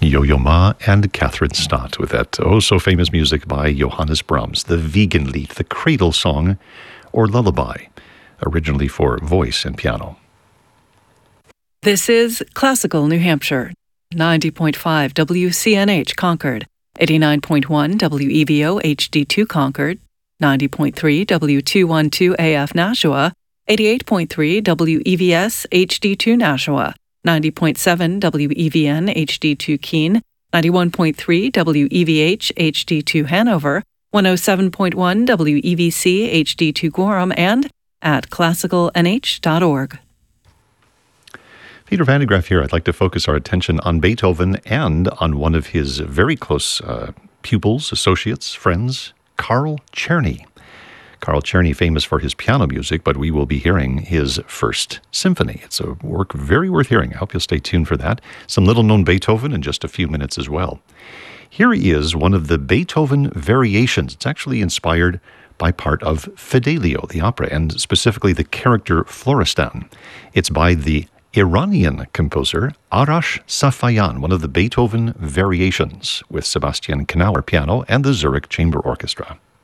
Yo-Yo Ma and Catherine Stott with that oh-so-famous music by Johannes Brahms, the Wiegenlied, the cradle song, or lullaby, originally for voice and piano. This is Classical New Hampshire, 90.5 WCNH Concord, 89.1 WEVO HD2 Concord, 90.3 W212 AF Nashua, 88.3 WEVS HD2 Nashua, 90.7 WEVN HD2 Keene, 91.3 WEVH HD2 Hanover, 107.1 WEVC HD2 Gorham, and at classicalnh.org. Peter Van de Graaff here. I'd like to focus our attention on Beethoven and on one of his very close pupils, associates, friends, Carl Czerny. Carl Czerny, famous for his piano music, but we will be hearing his first symphony. It's a work very worth hearing. I hope you'll stay tuned for that. Some little-known Beethoven in just a few minutes as well. Here is one of the Beethoven variations. It's actually inspired by part of Fidelio, the opera, and specifically the character Florestan. It's by the Iranian composer Arash Safayan, one of the Beethoven variations, with Sebastian Knauer piano and the Zurich Chamber Orchestra.